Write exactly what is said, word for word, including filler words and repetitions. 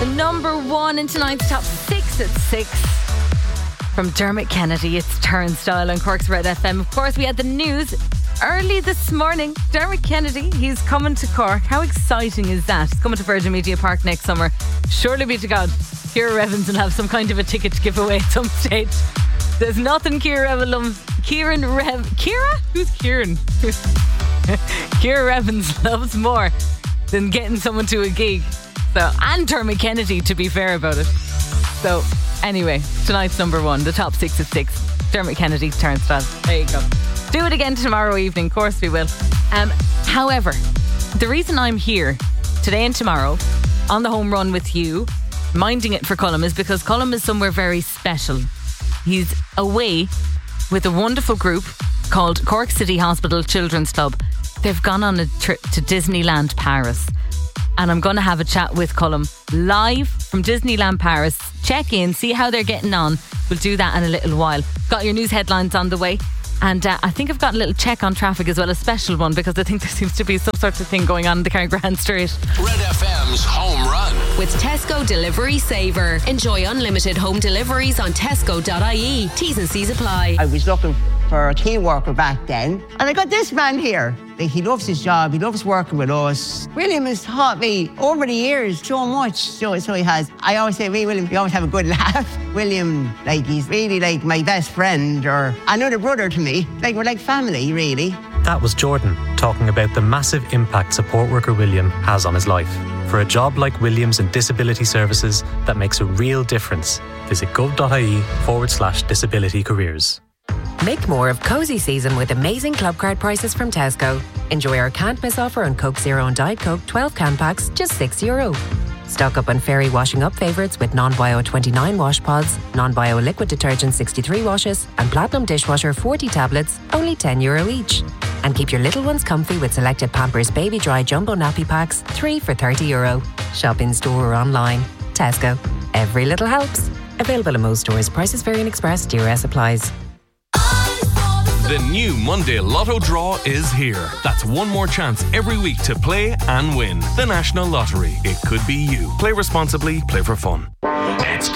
The number one in tonight's top six at six. From Dermot Kennedy, it's Turnstile on Cork's Red F M. Of course, we had the news early this morning. Dermot Kennedy, he's coming to Cork. How exciting is that? He's coming to Virgin Media Park next summer. Surely be to God, Ciara Evans will have some kind of a ticket to give away at some stage. There's nothing Ciara loves. Kieran Rev... Ciara? Who's Kieran? Ciara Evans loves more than getting someone to a gig. So, and Dermot Kennedy, to be fair about it. So... Anyway, tonight's number one, the top six at six. Dermot Kennedy, Turnstile. There you go. Do it again tomorrow evening. Of course we will. Um, however, the reason I'm here today and tomorrow on the home run with you, minding it for Colm, is because Colm is somewhere very special. He's away with a wonderful group called Cork City Hospital Children's Club. They've gone on a trip to Disneyland Paris. And I'm going to have a chat with Colm live from Disneyland Paris. Check in, see how they're getting on. We'll do that in a little while. Got your news headlines on the way. And uh, I think I've got a little check on traffic as well, a special one, because I think there seems to be some sort of thing going on in the Carrigrand Street. Red F M's Home Run. With Tesco Delivery Saver. Enjoy unlimited home deliveries on tesco dot I E. T's and C's apply. I was looking for a key worker back then, and I got this man here. He loves his job, he loves working with us. William has taught me over the years so much, so, so he has. I always say, me, William, we always have a good laugh. William, like, he's really like my best friend or another brother to me. Like, we're like family, really. That was Jordan talking about the massive impact support worker William has on his life. For a job like William's in disability services that makes a real difference, visit gov.ie forward slash disability careers. Make more of cosy season with amazing club card prices from Tesco. Enjoy our can't miss offer on Coke Zero and Diet Coke twelve can packs, just six euro. Stock up on Fairy washing up favourites with non-bio twenty-nine wash pods, non-bio liquid detergent sixty-three washes, and Platinum dishwasher forty tablets, only ten euro each. And keep your little ones comfy with selected Pampers Baby Dry Jumbo Nappy Packs, three for thirty euro. Shop in store or online. Tesco. Every little helps. Available in most stores. Prices vary in Express. D R S applies. The new Monday Lotto draw is here. That's one more chance every week to play and win. The National Lottery. It could be you. Play responsibly. Play for fun. It's